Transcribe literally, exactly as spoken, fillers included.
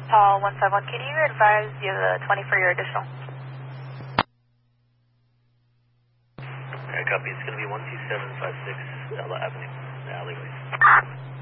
Paul one five one, can you advise you have a twenty for your additional? Alright, copy. It's going to be one two seven five six Ella Avenue, alleyways.